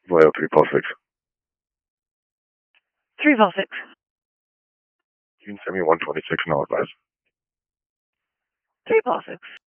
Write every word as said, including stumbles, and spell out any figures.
Vallejo three plus six. three plus six. You can send me one twenty-six and I'll advise. three plus six.